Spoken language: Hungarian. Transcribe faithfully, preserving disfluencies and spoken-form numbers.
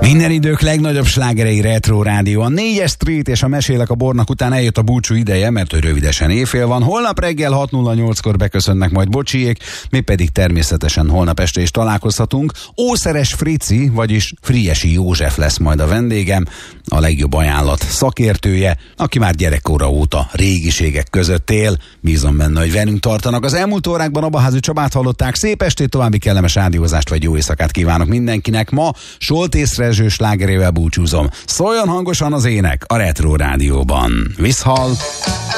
Minden idők legnagyobb slágerei Retro Rádió. A négyes Street és a Mesélek a bornak után eljött a búcsú ideje, mert hogy rövidesen éjfél van. Holnap reggel hat nulla nyolckor beköszönnek majd Bocsiék, mi pedig természetesen holnap este is találkozhatunk. Ószeres Frici, vagyis Friesi József lesz majd a vendégem, a legjobb ajánlat szakértője, aki már gyerekkora óta régiségek között él. Bízom benne, hogy velünk tartanak. Az elmúlt órákban Abaházi Csabát hallották. Szép estét, további kellemes rádiózást vagy jó éjszakát kívánok mindenkinek. Ma Soltész Rezső slágerével búcsúzom. Szóljon hangosan az ének a Retro Rádióban. Viszhal!